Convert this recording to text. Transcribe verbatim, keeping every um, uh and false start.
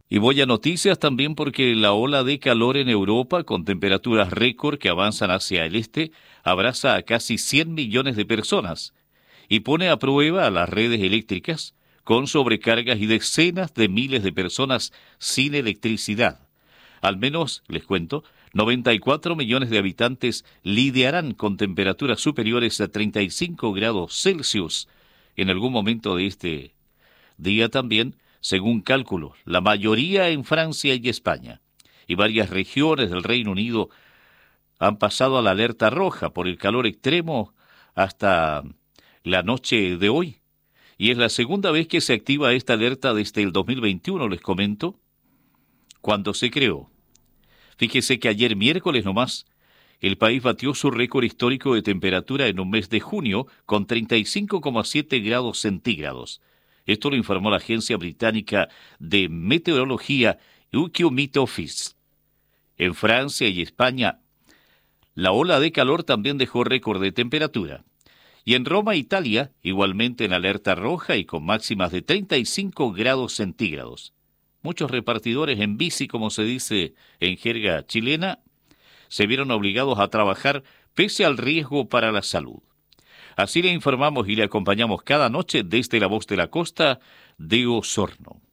Y voy a noticias también porque la ola de calor en Europa, con temperaturas récord que avanzan hacia el este, abraza a casi cien millones de personas y pone a prueba a las redes eléctricas con sobrecargas y decenas de miles de personas sin electricidad. Al menos, les cuento, noventa y cuatro millones de habitantes lidiarán con temperaturas superiores a treinta y cinco grados Celsius en algún momento de este día también, según cálculos, la mayoría en Francia y España. Y varias regiones del Reino Unido han pasado a la alerta roja por el calor extremo hasta la noche de hoy. Y es la segunda vez que se activa esta alerta desde el dos mil veintiuno, les comento, cuando se creó. Fíjese que ayer miércoles nomás, el país batió su récord histórico de temperatura en un mes de junio con treinta y cinco coma siete grados centígrados. Esto lo informó la agencia británica de meteorología U K Met Office. En Francia y España, la ola de calor también dejó récord de temperatura. Y en Roma, Italia, igualmente en alerta roja y con máximas de treinta y cinco grados centígrados. Muchos repartidores en bici, como se dice en jerga chilena, se vieron obligados a trabajar pese al riesgo para la salud. Así le informamos y le acompañamos cada noche desde la Voz de la Costa de Osorno.